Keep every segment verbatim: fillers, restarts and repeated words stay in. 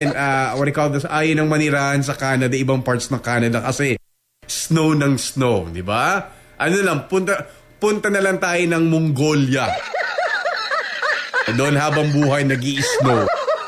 uh, what do you call this? Ayaw ng manirahan sa Canada, ibang parts ng Canada kasi snow ng snow, di ba? Ano lang, punta, punta na lang tayo ng Mongolia. Doon habang buhay nag-i-snow.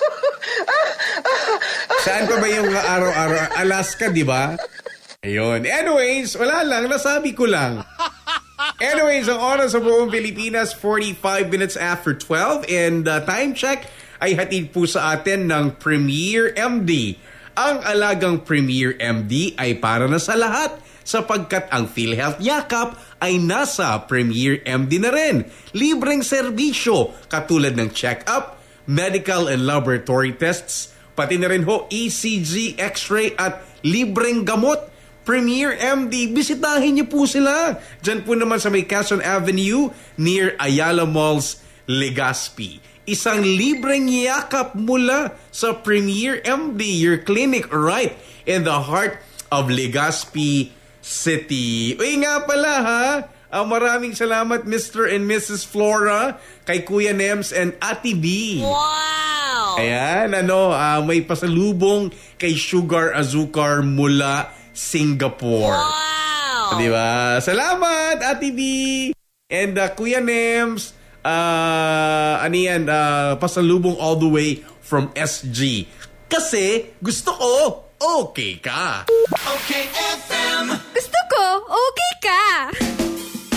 Saan pa ba yung araw-araw? Alaska, di ba? Ayun. Anyways, wala lang, nasabi ko lang. Anyways, ang oras sa buong Pilipinas, forty-five minutes after twelve. And uh, time check ay hatid po sa atin ng Premier M D. Ang alagang Premier M D ay para na sa lahat sapagkat ang PhilHealth Yakap ay nasa Premier M D na rin. Libreng serbisyo katulad ng check-up, medical and laboratory tests, pati na rin ho E C G, X-ray at libreng gamot. Premier M D, bisitahin niyo po sila. Diyan po naman sa may Quezon Avenue near Ayala Malls, Legazpi. Isang libreng yakap mula sa Premier M D, your clinic right in the heart of Legazpi City. Uy nga pala ha, uh, maraming salamat Mister and Missus Flora, kay Kuya Nems and Ate B. Wow! Ayan, ano, uh, may pasalubong kay Sugar Azúcar mula Singapore. Wow! Diba? Salamat Ate B! And uh, Kuya Nems, uh, ano yan, uh, pasalubong all the way from S G. Kasi gusto ko, okay ka. Okay F M. Gusto ko, okay ka.